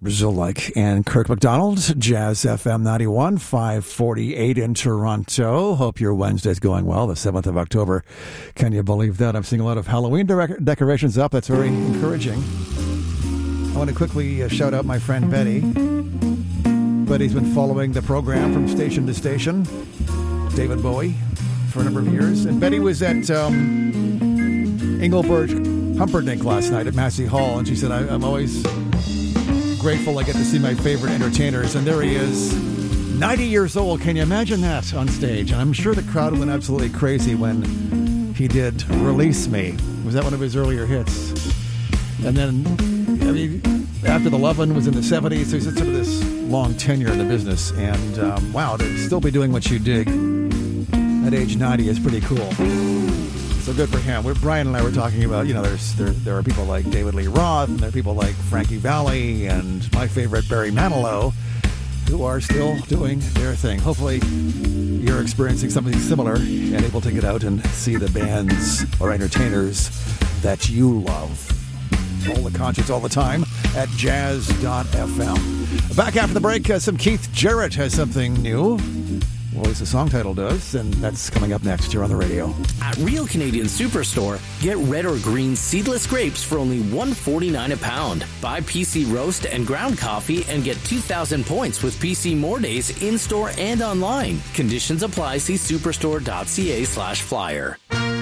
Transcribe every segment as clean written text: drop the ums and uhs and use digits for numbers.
Brazil-like. And Kirk McDonald, Jazz FM 91, 548 in Toronto. Hope your Wednesday's going well, the 7th of October. Can you believe that? I'm seeing a lot of Halloween decorations up. That's very encouraging. I want to quickly shout out my friend Betty. Betty's been following the program from station to station, David Bowie, for a number of years. And Betty was at Engelbert Humperdinck last night at Massey Hall, and she said, I'm always grateful I get to see my favorite entertainers. And there he is, 90 years old. Can you imagine that on stage? And I'm sure the crowd went absolutely crazy when he did Release Me. Was that one of his earlier hits? And then, I mean, after the Lovin' was in the 70s, so he's had sort of this long tenure in the business. And wow, to still be doing what you dig at age 90 is pretty cool. So good for him. Brian and I were talking about, there are people like David Lee Roth, and there are people like Frankie Valli, and my favorite, Barry Manilow, who are still doing their thing. Hopefully you're experiencing something similar and able to get out and see the bands or entertainers that you love. All the concerts all the time at jazz.fm. Back after the break, some Keith Jarrett has something new. Well, at least the song title does, and that's coming up next here on the radio. At Real Canadian Superstore, get red or green seedless grapes for only $1.49 a pound. Buy PC Roast and ground coffee and get 2,000 points with PC More Days in-store and online. Conditions apply. See superstore.ca/flyer.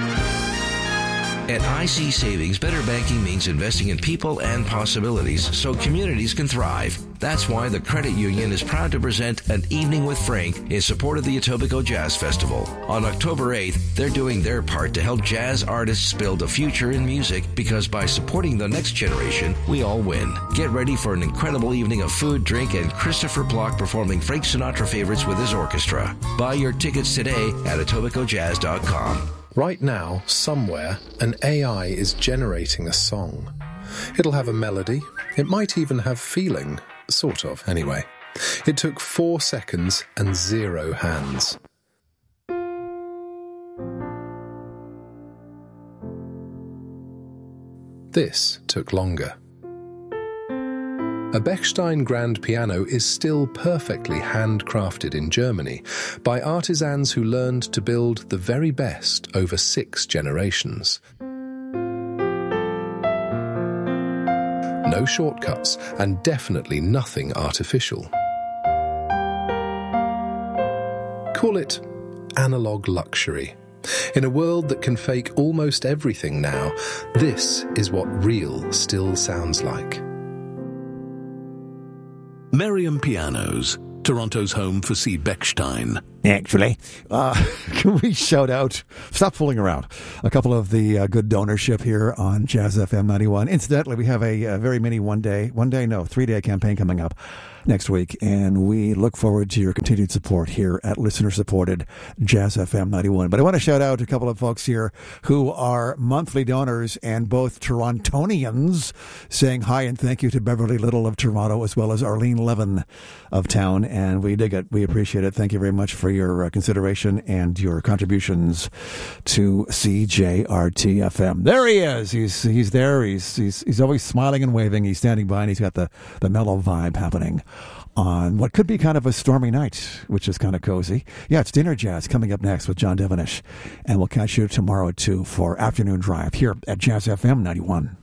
At IC Savings, better banking means investing in people and possibilities so communities can thrive. That's why the Credit Union is proud to present An Evening with Frank in support of the Etobicoke Jazz Festival. On October 8th, they're doing their part to help jazz artists build a future in music, because by supporting the next generation, we all win. Get ready for an incredible evening of food, drink, and Christopher Block performing Frank Sinatra favorites with his orchestra. Buy your tickets today at EtobicokeJazz.com. Right now, somewhere, an AI is generating a song. It'll have a melody. It might even have feeling. Sort of, anyway. It took 4 seconds and 0 hands. This took longer. A Bechstein grand piano is still perfectly handcrafted in Germany by artisans who learned to build the very best over 6 generations. No shortcuts, and definitely nothing artificial. Call it analog luxury. In a world that can fake almost everything now, this is what real still sounds like. Merriam Pianos, Toronto's home for C. Bechstein. Actually, can we shout out, stop fooling around, a couple of the good donorship here on Jazz FM 91. Incidentally, we have a very mini 3-day campaign coming up next week, and we look forward to your continued support here at listener-supported Jazz FM 91. But I want to shout out a couple of folks here who are monthly donors and both Torontonians, saying hi and thank you to Beverly Little of Toronto, as well as Arlene Levin of town, and we dig it. We appreciate it. Thank you very much for your consideration and your contributions to CJRT FM. There he is. He's there. He's always smiling and waving. He's standing by, and he's got the mellow vibe happening on what could be kind of a stormy night, which is kind of cozy. Yeah, it's Dinner Jazz coming up next with John Devenish, and we'll catch you tomorrow at 2 for Afternoon Drive here at Jazz FM 91.